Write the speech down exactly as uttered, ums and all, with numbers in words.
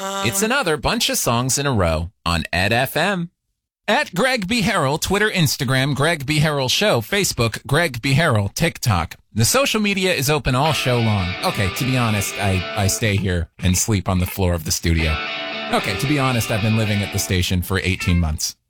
It's another bunch of songs in a row on Ed F M. At Greg B. Harrell, Twitter, Instagram, Greg B. Harrell Show, Facebook, Greg B. Harrell, TikTok. The social media is open all show long. Okay, to be honest, I, I stay here and sleep on the floor of the studio. Okay, to be honest, I've been living at the station for eighteen months.